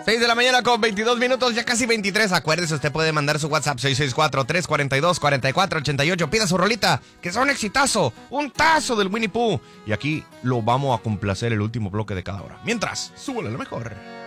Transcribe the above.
6 de la mañana con 22 minutos, ya casi 23. Acuérdese, usted puede mandar su WhatsApp 664-342-4488. Pida su rolita, que sea un exitazo, un tazo del Winnie Pooh. Y aquí lo vamos a complacer el último bloque de cada hora. Mientras, súbele lo mejor.